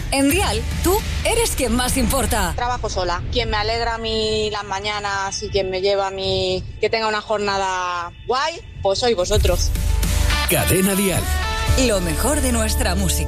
En Dial, tú eres quien más importa. Trabajo sola. Quien me alegra a mí las mañanas y quien me lleva a mí que tenga una jornada guay, pues sois vosotros. Cadena Dial. Lo mejor de nuestra música.